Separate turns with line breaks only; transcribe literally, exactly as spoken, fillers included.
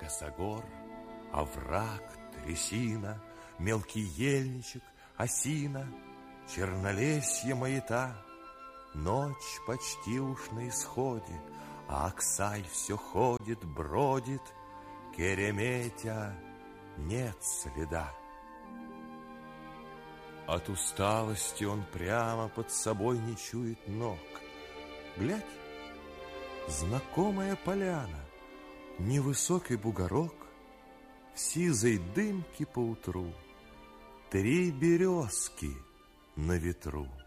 косогор, овраг, трясина, мелкий ельничек, осина, чернолесье маята. Ночь почти уж на исходе, а Аксай все ходит, бродит, Кереметя нет следа. От усталости он прямо под собой не чует ног. Глядь, знакомая поляна, невысокий бугорок, в сизой дымке поутру три березки на ветру.